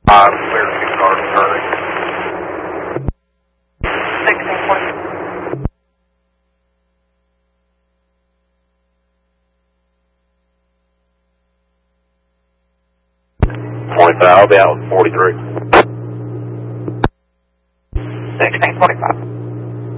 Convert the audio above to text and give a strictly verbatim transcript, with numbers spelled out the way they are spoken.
five, clear two cars turning. sixteen twenty. twenty-five, I'll be out with forty-three. sixteen twenty-five.